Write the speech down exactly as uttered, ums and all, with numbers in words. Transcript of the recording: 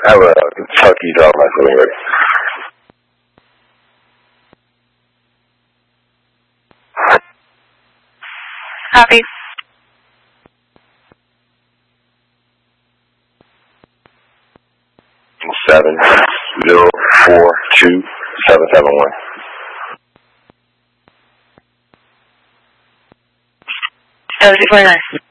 I have a Kentucky dog rifle ready. Copy. Seven zero four two seven seven one. Oh, zero four nine.